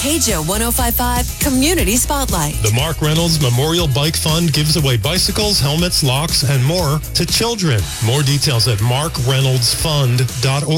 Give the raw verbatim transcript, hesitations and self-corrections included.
K J O one oh five point five Community Spotlight. The Mark Reynolds Memorial Bike Fund gives away bicycles, helmets, locks, and more to children. More details at mark reynolds fund dot org.